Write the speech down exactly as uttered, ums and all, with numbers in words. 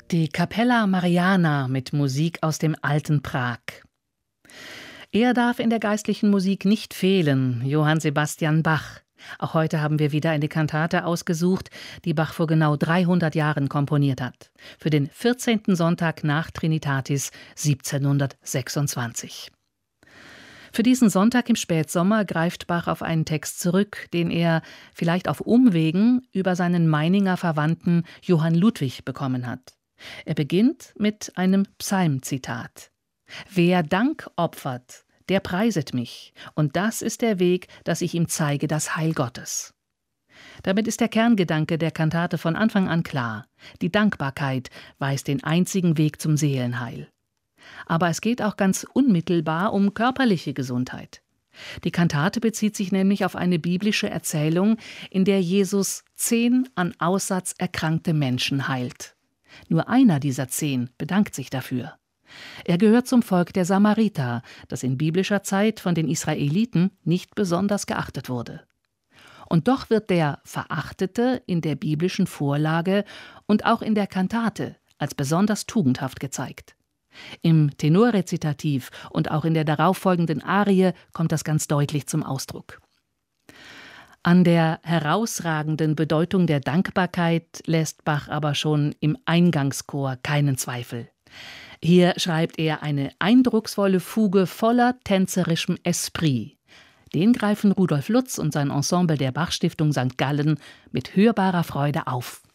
Die Capella Mariana mit Musik aus dem alten Prag. Er darf in der geistlichen Musik nicht fehlen, Johann Sebastian Bach. Auch heute haben wir wieder eine Kantate ausgesucht, die Bach vor genau dreihundert Jahren komponiert hat. Für den vierzehnten Sonntag nach Trinitatis siebzehnhundertsechsundzwanzig. Für diesen Sonntag im Spätsommer greift Bach auf einen Text zurück, den er, vielleicht auf Umwegen, über seinen Meininger Verwandten Johann Ludwig bekommen hat. Er beginnt mit einem Psalmzitat. »Wer Dank opfert, der preiset mich, und das ist der Weg, dass ich ihm zeige das Heil Gottes.« Damit ist der Kerngedanke der Kantate von Anfang an klar. Die Dankbarkeit weist den einzigen Weg zum Seelenheil. Aber es geht auch ganz unmittelbar um körperliche Gesundheit. Die Kantate bezieht sich nämlich auf eine biblische Erzählung, in der Jesus zehn an Aussatz erkrankte Menschen heilt. Nur einer dieser zehn bedankt sich dafür. Er gehört zum Volk der Samariter, das in biblischer Zeit von den Israeliten nicht besonders geachtet wurde. Und doch wird der Verachtete in der biblischen Vorlage und auch in der Kantate als besonders tugendhaft gezeigt. Im Tenorrezitativ und auch in der darauffolgenden Arie kommt das ganz deutlich zum Ausdruck. An der herausragenden Bedeutung der Dankbarkeit lässt Bach aber schon im Eingangschor keinen Zweifel. Hier schreibt er eine eindrucksvolle Fuge voller tänzerischem Esprit. Den greifen Rudolf Lutz und sein Ensemble der Bach-Stiftung Sankt Gallen mit hörbarer Freude auf.